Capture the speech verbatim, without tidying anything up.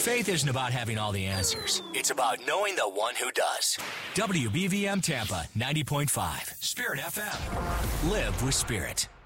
Faith isn't about having all the answers. It's about knowing the one who does. W B V M Tampa ninety point five, Spirit F M. Live with Spirit.